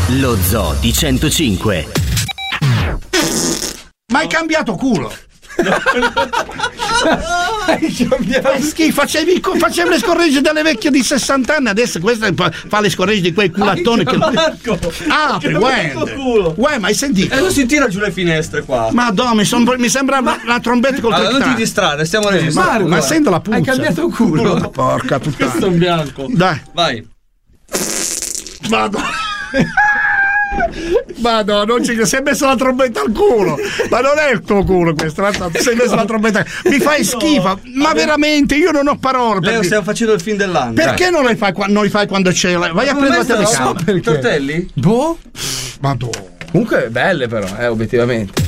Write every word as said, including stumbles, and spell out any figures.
Lo Zoo di centocinque. Ma hai cambiato culo? Hai cambiato schifo, facevi, facevi le scorregge delle vecchie di sessanta anni, adesso questa fa le scorregge di quei culattoni che... Apri, uè, uè, ma hai sentito? E non si tira giù le finestre qua. Madonna, mi, son, mi sembra ma... la trombetta col allora, non ti distrarre, stiamo registrando. Ma sento la puzza. Hai cambiato culo. Porca puttana. Questo è un bianco. Dai. Vai. Vado. Madonna, non ci si è messo la trombetta al culo. Ma non è il tuo culo questo, ti sei messo la trombetta. Mi fai schifo, ma veramente io non ho parole. Leo, stiamo facendo il film dell'anno. Perché non li fai, non li fai quando c'è? Vai a prendere la telecamera. I tortelli? Boh. Madonna. Comunque belle però, eh, obiettivamente.